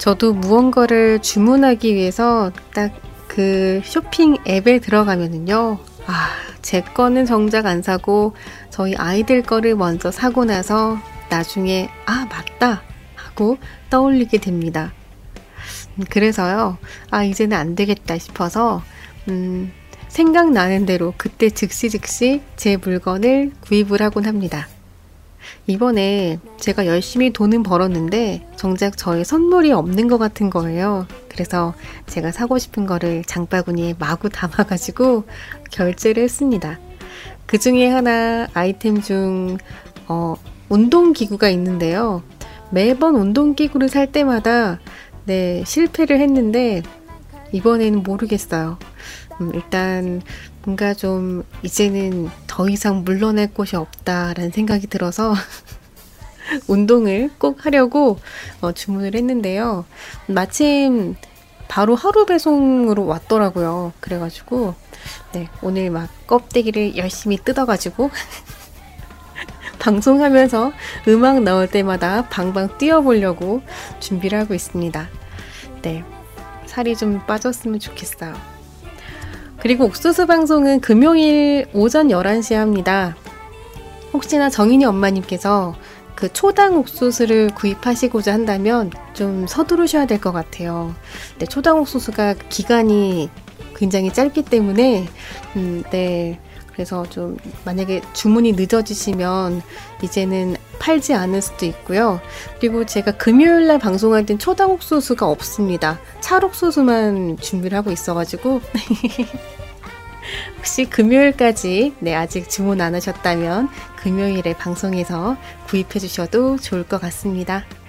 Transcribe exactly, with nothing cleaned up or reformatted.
저도 무언가를 주문하기 위해서 딱 그 쇼핑 앱에 들어가면은요. 아, 제 거는 정작 안 사고 저희 아이들 거를 먼저 사고 나서 나중에 아, 맞다 하고 떠올리게 됩니다. 그래서요. 아, 이제는 안 되겠다 싶어서 음, 생각나는 대로 그때 즉시 즉시 제 물건을 구입을 하곤 합니다. 이번에 제가 열심히 돈은 벌었는데 정작 저의 선물이 없는 것 같은 거예요. 그래서 제가 사고 싶은 거를 장바구니에 마구 담아가지고 결제를 했습니다. 그 중에 하나 아이템 중 어, 운동기구가 있는데요. 매번 운동기구를 살 때마다 네, 실패를 했는데 이번에는 모르겠어요. 음, 일단 뭔가 좀 이제는 더 이상 물러날 곳이 없다라는 생각이 들어서 운동을 꼭 하려고 어, 주문을 했는데요. 마침 바로 하루 배송으로 왔더라고요. 그래가지고 네, 오늘 막 껍데기를 열심히 뜯어가지고 방송하면서 음악 나올 때마다 방방 뛰어보려고 준비를 하고 있습니다. 네, 살이 좀 빠졌으면 좋겠어요. 그리고 옥수수 방송은 금요일 오전 열한 시에 합니다. 혹시나 정인이 엄마님께서 그 초당 옥수수를 구입하시고자 한다면 좀 서두르셔야 될 것 같아요. 네, 초당 옥수수가 기간이 굉장히 짧기 때문에 음, 네, 그래서 좀 만약에 주문이 늦어지시면 이제는 팔지 않을 수도 있고요. 그리고 제가 금요일날 방송할 땐 초당 옥수수가 없습니다. 찰옥수수만 준비를 하고 있어가지고 혹시 금요일까지 네, 아직 주문 안 하셨다면 금요일에 방송에서 구입해 주셔도 좋을 것 같습니다.